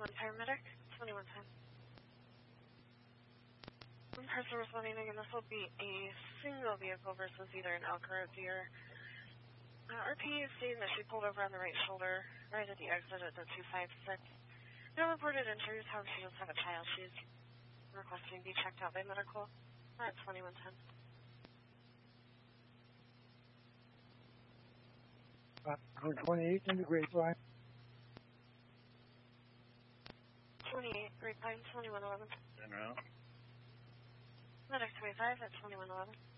paramedic, 2110. Person responding again, this will be a single vehicle versus either an Elk or a Deer. RP stating that she pulled over on the right shoulder right at the exit at the 256. No reported injuries, however she does have a child. She's requesting to be checked out by medical at 2110. 28 into Grapevine. 28, Grapevine, 2111. En route. Medic 25 at 2111.